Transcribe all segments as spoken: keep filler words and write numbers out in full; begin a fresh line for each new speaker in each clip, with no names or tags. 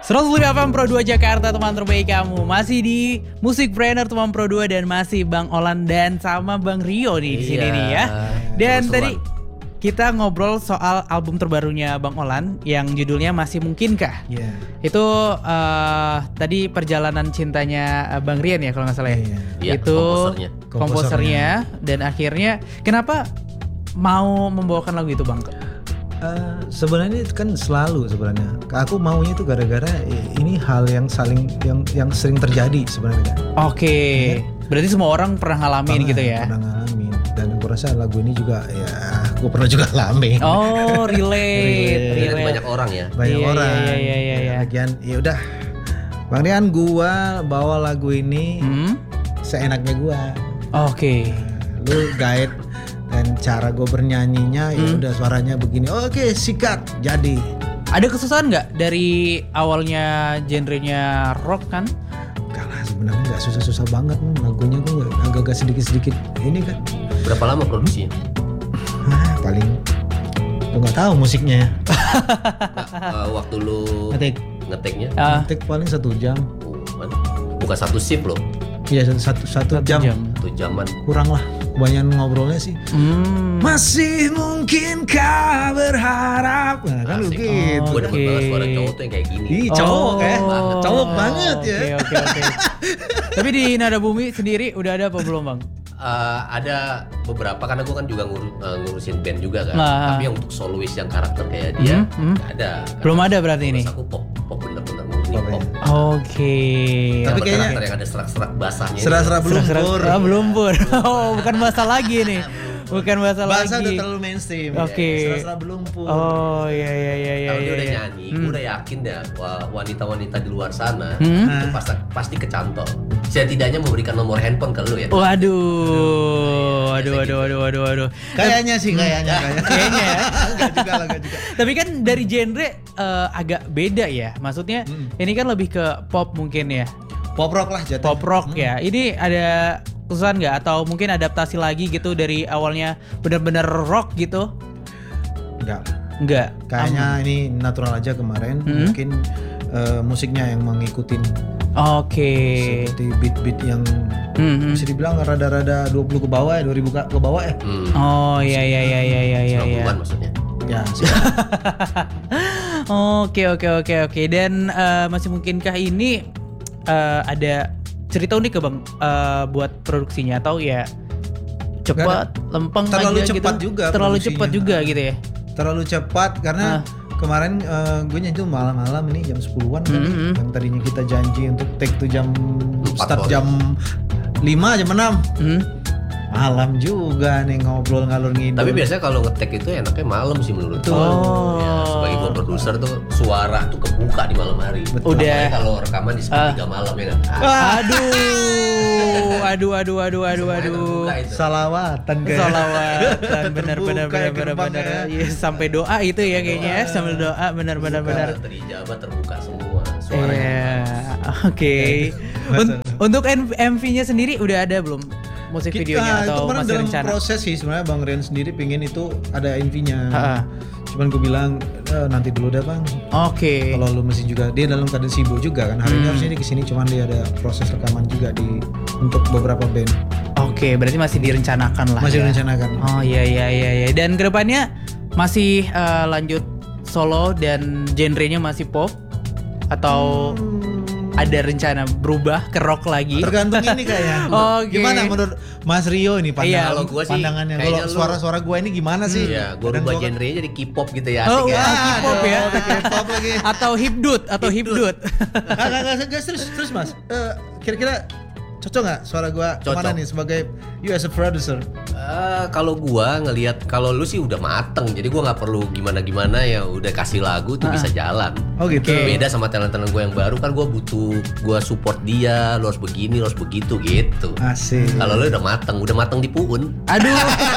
seratus lima F M Pro dua Jakarta, teman terbaik kamu. Masih di Musik Brainer teman Pro dua dan masih Bang Olan dan sama Bang Rio nih di sini
Iya,
nih ya. Dan
seru-seruan.
tadi kita ngobrol soal album terbarunya Bang Olan yang judulnya Masih Mungkinkah.
Iya.
Itu uh, tadi perjalanan cintanya uh, Bang Rian ya kalau nggak salah ya.
Iya.
Iya,
Itu
komposernya.
komposernya dan akhirnya kenapa mau membawakan lagu itu Bang?
Uh, sebenarnya itu kan selalu sebenarnya. Aku maunya itu gara-gara ini hal yang saling yang yang sering terjadi sebenarnya.
Oke, berarti semua orang pernah ngalamin
Pernah,
gitu ya?
Pernah ngalamin. Dan aku rasa lagu ini juga ya aku pernah juga ngalamin.
Oh, relate,
Relate.
Iya,
relate.
banyak orang ya.
Banyak
Iya,
orang.
iya, iya, iya, iya.
Lagian ya udah. Bang Rian, gua bawa lagu ini
Hmm?
seenaknya gua.
Oke.
Lu guide dan cara gue bernyanyinya ya
Hmm.
udah suaranya begini. Oke, sikat jadi.
Ada kesusahan nggak dari awalnya genrenya rock kan?
Enggak lah, sebenarnya nggak susah-susah banget nih lagunya, gue agak-agak sedikit-sedikit ini kan.
Berapa lama produksinya?
Nah, paling gue nggak tahu musiknya ya.
Nah, uh, waktu lu
Ngetik,
ngeteknya,
Ah,
ngetik paling satu jam.
oh, man. bukan satu shift loh,
Iya satu satu, satu,
satu
jam.
jam.
satu jaman.
Kurang lah. Kebanyakan ngobrolnya sih.
Hmm.
Masih mungkinkah berharap? Nah, kan
Asik.
begitu.
Gue demen
Oke.
banget suara cowok tuh yang kayak gini.
Ih, cowok ya.
Oh,
Cowok banget ya.
Oke, oke, oke. Tapi di Nada Bumi sendiri udah ada apa belum Bang?
Uh, ada beberapa karena gue kan juga ngur- uh, ngurusin band juga kan.
Nah.
Tapi yang untuk solois yang karakter kayak dia
Hmm, hmm.
nggak ada.
Belum ada berarti ini?
Terus aku pop, pop bener-bener murni
Pop
pop.
ya.
Oke.
Tapi
Tapi
kayaknya-
karakter yang ada serak-serak basahnya.
Serak-serak belum
Serak-serak-
pur.
Ah, belum pur. Oh, bukan bahasa lagi nih. Bukan bahasa,
Bahasa udah
lagi.
terlalu mainstream.
Oke.
Serak-serak belum pur.
Oh, iya iya iya iya.
Kalau dia
iya,
udah
iya.
nyanyi,
Hmm.
gue udah yakin dah wah, wanita-wanita di luar sana
Hmm?
itu pasti pasti kecantol. Setidaknya memberikan nomor handphone ke lu ya.
Waduh, waduh,
Biasa
waduh,
gitu.
waduh, waduh, waduh.
Kayaknya sih, kayaknya, kayaknya.
Kayaknya ya.
Enggak juga lah, enggak juga.
Tapi kan dari genre eh, agak beda ya. Maksudnya
Hmm.
ini kan lebih ke pop mungkin ya.
Pop rock lah jatuh.
Pop rock ya. Ini ada kesusahan nggak atau mungkin adaptasi lagi gitu dari awalnya benar-benar rock gitu?
Enggak.
Enggak.
Kayaknya ini natural aja kemarin.
Hmm.
Mungkin eh, musiknya yang mengikutin
Oke.
seperti beat-beat yang
Hmm, hmm.
bisa dibilang rada-rada dua puluh ke bawah ya, dua ribu ke ke bawah ya.
Hmm.
Oh iya iya iya iya iya iya.
sembilan
iya.
puluhan maksudnya.
Ya, sih.
Oke oke oke oke. Dan eh, masih mungkinkah ini eh, ada cerita unik ke Bang eh, buat produksinya atau ya cepat, lempeng
Terlalu
aja
cepat
gitu?
juga
Terlalu
produksinya.
cepat juga gitu ya.
Terlalu cepat karena
Ah.
kemarin eh, gue nyanyi tuh malam-malam ini jam sepuluhan kan.
Hmm.
Yang tadinya kita janji untuk take tuh jam
Empat
start
sore.
jam lima jam enam.
Hmm?
Malam juga nih ngobrol ngalur ngidul.
Tapi biasanya kalau ngetek itu enaknya malam sih menurut
Betul.
gua.
Oh.
Ya, sebagai gua produser tuh suara tuh kebuka di malam hari.
Betul.
Udah.
Apalagi kalau rekaman di sepertiga malam ya kan. Ah,
Aduh, aduh, aduh, aduh, aduh,
semuanya
aduh.
terbuka itu.
salawatan kayak.
Salawatan, benar,
Terbuka
benar,
ya
benar, benar,
gerbangnya.
benar. Iya, sampai doa itu ya kayaknya, ya, sambil doa, benar, benar,
Terbuka,
benar.
Terijabah terbuka semua suaranya.
Iya, oke. Un- Untuk M V-nya sendiri udah ada belum musik
Kita-
videonya
itu
atau
kemarin
masih
dalam
rencana?
proses sih sebenarnya Bang Rian sendiri pingin itu ada M V-nya.
Ha-ha.
Cuman gue bilang "Eh, nanti dulu dah Bang.
Oke.
Kalau lu mesti juga dia dalam keadaan sibuk juga kan. Hari ini
Hmm.
harusnya dia kesini cuman dia ada proses rekaman juga di untuk beberapa band.
Oke, berarti masih direncanakan lah.
Masih
ya.
direncanakan.
Oh iya iya iya iya. Dan kedepannya masih eh, lanjut solo dan genrenya masih pop atau ada rencana berubah ke rock lagi?
Tergantung ini kayaknya.
Oke.
Gimana menurut Mas Rio ini
Iya,
pandangan
kalau gua sih
pandangannya
kayaknya
kalau
lu-
suara-suara gua ini gimana sih?
Iya, gua
Kadang
rubah
gua kan-
genrenya jadi K-pop gitu ya,
Oh,
asik ya.
wah, K-pop ya.
Aduh, K-pop lagi.
Atau hipdut atau hipdut.
Enggak, enggak, enggak, enggak, terus, terus Mas. Eh, kira-kira cocok nggak suara gua
Cocok.
kemana nih sebagai you as a producer?
Eh, kalau gua ngelihat kalau lu sih udah mateng, jadi gua nggak perlu gimana-gimana ya udah kasih lagu tuh bisa jalan.
Oh gitu.
Oke.
Beda sama talent-talent gue yang baru kan gue butuh gue support dia, lo harus begini, lo harus begitu gitu.
Asik.
Kalau lo udah mateng, udah mateng di puun,
Aduh.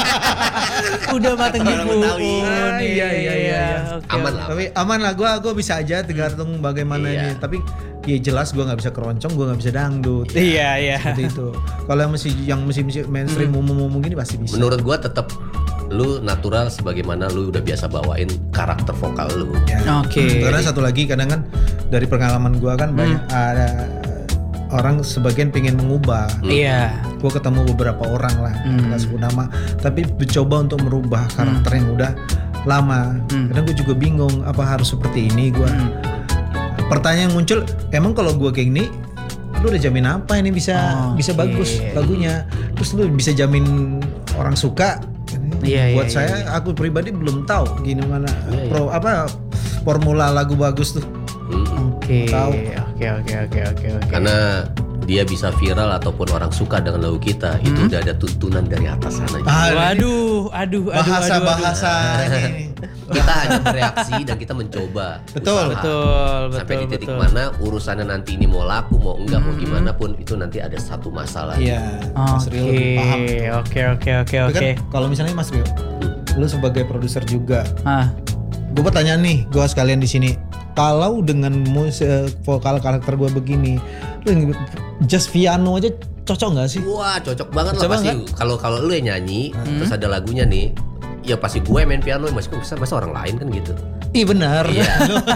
Udah mateng di
Orang
puun.
Betawi.
Ah, iya, iya, iya.
Oke.
aman lah.
Tapi aman lah, gua gua bisa aja tergantung bagaimana
Iya.
ini. Tapi ya jelas gua nggak bisa keroncong, gua nggak bisa dangdut.
Iya iya.
Seperti itu. Kalau yang mesti yang mesti mesti mainstream umum-umum gini pasti bisa.
Menurut gue tetap lu natural sebagaimana lu udah biasa bawain karakter vokal lu.
Ya.
Oke.
Karena satu lagi kadang kan dari pengalaman gua kan banyak ada orang sebagian pengen mengubah.
Iya.
Gua ketemu beberapa orang lah,
Hmm.
nggak sebut nama, tapi mencoba untuk merubah karakter yang udah lama.
Hmm.
Kadang gue juga bingung apa harus seperti ini. Gua
Hmm.
pertanyaan yang muncul, emang kalau gua kayak gini, lu udah jamin apa ini bisa
Oh,
bisa
oke.
bagus lagunya? Terus lu bisa jamin orang suka?
Iya,
Buat
iya,
saya,
iya.
aku pribadi belum tahu gimana
Iya, iya.
pro apa formula lagu bagus tuh.
Mm-mm.
Oke,
Tahu.
oke, oke, oke, oke, oke.
Karena dia bisa viral ataupun orang suka dengan lagu kita, itu udah ada tuntunan dari atas sana.
Ah,
Waduh, aduh, aduh,
bahasa
aduh, aduh.
bahasa ini.
Kita hanya bereaksi dan kita mencoba.
Betul.
usaha.
Betul,
Sampai
betul,
di titik
betul.
mana urusannya nanti ini mau laku mau enggak mau
Mm-mm.
gimana pun itu nanti ada satu masalah.
Iya, Mas Rio lebih paham.
Oke, oke, oke,
Tapi
oke.
kan kalau misalnya Mas Rio, lu sebagai produser juga,
Ah,
gue pertanyaan nih, gue sekalian di sini. Kalau dengan musik vokal karakter gue begini, lu just piano aja cocok nggak sih?
Wah cocok banget lah
Coba
pasti. Kalau kalau lu yang nyanyi terus ada lagunya nih, ya pasti gue main piano masih bisa masa orang lain kan gitu.
Ih benar.
Iya.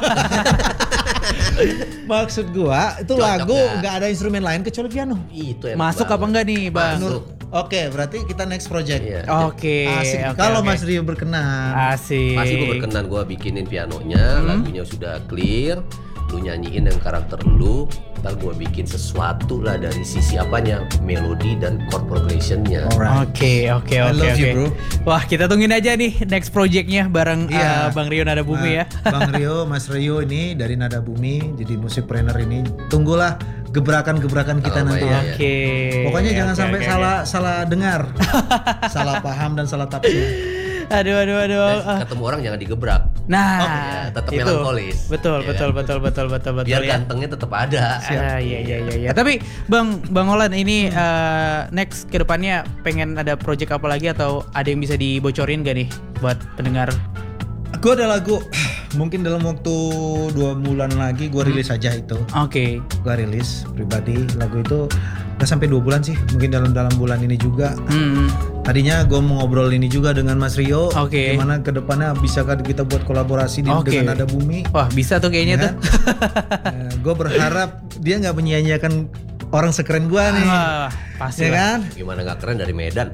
Maksud gua itu
Cocok
lagu
nggak?
nggak ada instrumen lain kecuali piano.
Itu enak
masuk
banget.
apa enggak nih, Bang?
Masuk.
Oke, berarti kita next project.
Iya.
Oke.
Asik.
oke,
Kalau
oke.
Mas Rio berkenan.
Asik.
Pasti gue berkenan gue bikinin pianonya,
Hmm.
lagunya sudah clear, lu nyanyiin yang karakter lu, ntar gue bikin sesuatu lah dari sisi apanya, melodi dan chord progressionnya.
Alright.
Oke, oke,
I
oke,
love you,
oke.
bro.
Wah, kita tungguin aja nih next projectnya bareng
Iya.
uh, Bang Rio Nada Bumi ya.
Nah, Bang Rio, Mas Rio ini dari Nada Bumi, jadi musikpreneur ini. Tunggulah gebrakan-gebrakan kita
Oh,
nanti
iya,
ya.
iya.
Oke.
Pokoknya jangan
oke,
sampai
oke,
salah salah dengar, salah paham dan salah tafsir.
oke. Aduh, aduh, aduh.
Dan
Ah.
ketemu orang jangan digebrak.
Nah,
ya, tetap
itu.
melankolis.
Betul,
Ya
betul,
kan?
betul, betul, betul, betul.
Biar
ya.
gantengnya tetap ada.
Ah, iya, iya, iya, iya. Tapi Bang, Bang Olan ini uh, next ke depannya pengen ada project apa lagi atau ada yang bisa dibocorin gak nih buat pendengar?
Gue ada lagu, mungkin dalam waktu dua bulan lagi gue rilis aja itu.
Oke.
Gue rilis pribadi lagu itu udah sampai dua bulan sih, mungkin dalam dalam bulan ini juga.
Hmm.
Tadinya gue mau ngobrol ini juga dengan Mas Rio,
Oke.
gimana kedepannya bisakah kita buat kolaborasi di,
Oke.
dengan Nada Bumi.
Wah, bisa tuh kayaknya tuh.
Gue berharap dia nggak menyia-nyiakan orang sekeren gue nih,
Wah, pasti
ya
lah.
kan?
Gimana nggak keren dari Medan?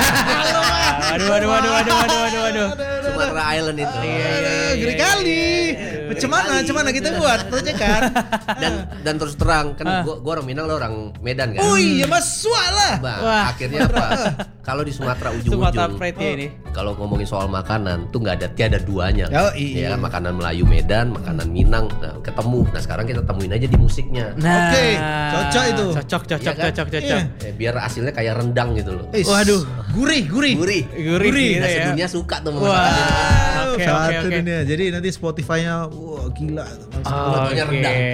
Waduh, waduh, waduh, waduh, waduh, waduh, waduh.
Sumatera Island itu.
Iya, iya, iya,
Ngeri
iya,
kali. Macam mana, macam mana kita buat project kan?
Dan dan terus terang kan
Ah.
gua, gua orang Minang lo orang Medan kan.
Oh iya mas Suat lah.
Bang,
Wah.
akhirnya apa? Kalau di Sumatera
Sumatera
ujung-ujung,
Pride ya ini.
kalau ngomongin soal makanan tuh nggak ada tiada duanya.
Oh, iya.
Ya kan, makanan Melayu Medan, makanan Minang, nah, ketemu. Nah sekarang kita temuin aja di musiknya.
Nah,
Oke, cocok itu.
Cocok, cocok,
Iya kan?
cocok, cocok.
Iya.
Eh, biar hasilnya kayak rendang gitu loh.
Eh,
Waduh.
gurih, gurih.
Gurih.
Gurih, gitu
Nah
ya.
sedunia suka tuh sama
Wah.
masakannya.
Oke,
Satu
oke, oke.
dunia. Jadi nanti Spotify-nya, wah gila.
Fotonya
Oke.
rendang.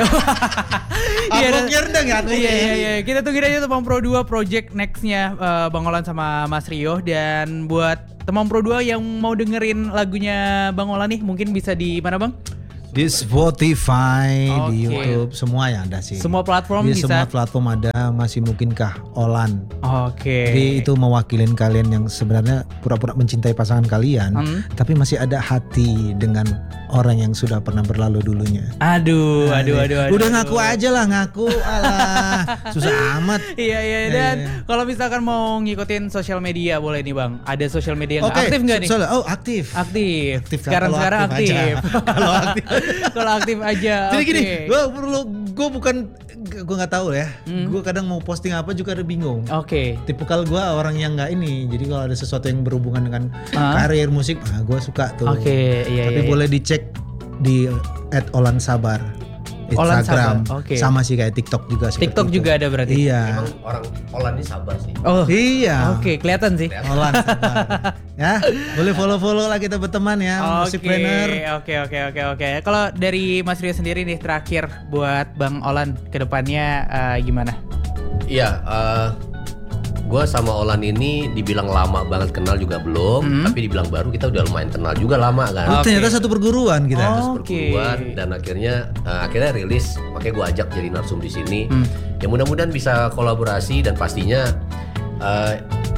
Iya,
Uploadnya rendang ya?
Iya, iya, iya. Kita tungguin aja tuh Temam Pro dua project nextnya eh, Bang Olan sama Mas Rio. Dan buat Temam Pro dua yang mau dengerin lagunya Bang Olan nih, mungkin bisa di mana Bang?
Di Spotify, di
Oke.
YouTube, semua ya ada sih.
Semua platform
Di
bisa?
semua platform ada, masih mungkinkah Olan.
Oke.
Jadi itu mewakilin kalian yang sebenarnya pura-pura mencintai pasangan kalian,
Hmm.
tapi masih ada hati dengan orang yang sudah pernah berlalu dulunya.
Aduh, aduh, aduh, aduh.
Udah
aduh.
ngaku aja lah, ngaku. Alah, susah amat.
Iya, iya.
Iya,
Dan
iya.
kalau misalkan mau ngikutin sosial media boleh nih Bang. Ada sosial media yang
Oke,
aktif nggak nih?
soalnya- oh aktif.
Aktif.
Aktif,
sekarang
kalau
sekarang
aktif
aktif.
aja. Kalau aktif.
Kalau aktif aja.
Jadi
oke.
gini, gue perlu, gue bukan, gue nggak tahu ya.
Hmm.
Gue kadang mau posting apa juga ada bingung.
Oke.
Tipikal gue orang yang nggak ini. Jadi kalau ada sesuatu yang berhubungan dengan
Ah.
karir musik, ah gue suka tuh.
Oke, iya,
Tapi
iya,
boleh dicek di at Olan Sabar.
Olan
Instagram.
Sabar, oke.
Sama sih kayak TikTok juga. seperti
TikTok
itu.
juga ada berarti.
Iya.
Emang orang Olan ini sabar sih.
Oh.
Iya.
Oke, kelihatan sih.
Olan Sabar. Ya, boleh follow-follow lah kita berteman ya,
Oke,
musikpreneur.
oke, oke, oke, oke. Kalau dari Mas Rio sendiri nih terakhir buat Bang Olan ke depannya eh, gimana?
Iya, eh gue sama Olan ini dibilang lama banget kenal juga belum,
Hmm.
tapi dibilang baru kita udah lumayan kenal juga lama kan.
Oh,
Oke.
ternyata satu perguruan kita.
Oh.
Terus
Oke.
perguruan dan akhirnya eh, akhirnya rilis, makanya gue ajak jadi narsum di sini.
Hmm.
Ya mudah-mudahan bisa kolaborasi dan pastinya eh,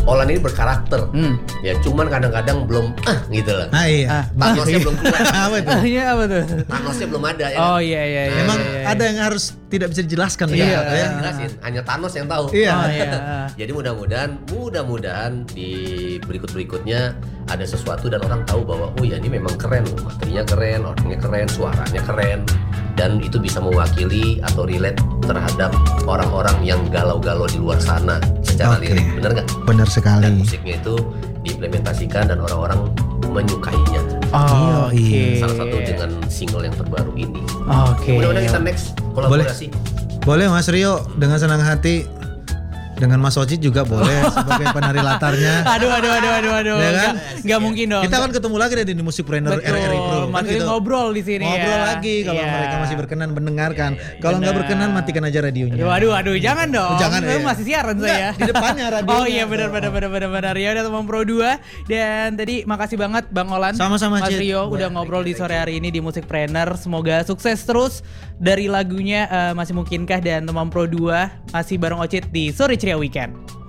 Olan ini berkarakter.
Hmm.
Ya cuman kadang-kadang belum ah gitu lah.
Ah iya.
Thanosnya belum keluar.
Apa itu?
Ah, iya apa tuh?
Thanosnya belum ada ya.
Oh
kan?
iya iya iya.
Memang
iya, iya.
ada yang harus tidak bisa dijelaskan
Iya,
ya.
nggak
ya.
bisa dijelasin. Hanya Thanos yang tahu.
Iya.
Oh iya.
Jadi mudah-mudahan, mudah-mudahan di berikut-berikutnya ada sesuatu dan orang tahu bahwa oh ya ini memang keren, materinya keren, orangnya keren, suaranya keren, dan itu bisa mewakili atau relate terhadap orang-orang yang galau-galau di luar sana secara
Oke.
lirik, benar nggak?
Benar
Dan
sekali.
musiknya itu diimplementasikan dan orang-orang menyukainya.
Oh,
Iya.
oke.
Salah satu dengan single yang terbaru ini.
Oke.
Mudah-mudahan kita next kolaborasi.
Boleh Mas Rio, dengan senang hati. Dengan Mas Ojit juga boleh sebagai penari latarnya.
Aduh aduh aduh aduh aduh.
Ya kan?
Nggak, nggak mungkin dong.
Kita kan ketemu lagi deh di Musikpreneur R R I Pro.
Betul.
Kan
Maksudnya
gitu.
ngobrol di sini
Ngobrol
ya.
lagi kalau
Iya.
mereka masih berkenan mendengarkan.
Iya, iya, iya.
Kalau nggak
Benar.
berkenan matikan aja radionya.
Aduh aduh aduh jangan dong.
Jangan,
Lu
iya.
masih siaran
Enggak,
saya.
di depannya radionya.
Oh iya benar benar benar benar benar. Ya udah teman Pro dua dan tadi makasih banget Bang Olan.
Sama-sama,
Mas
Cid.
Rio udah
Ya,
ngobrol
thank
di
you,
sore
thank
hari ini di Musikpreneur. Semoga sukses terus dari lagunya eh, masih mungkinkah dan teman Pro dua masih bareng Ocit di Sore Ceria Weekend.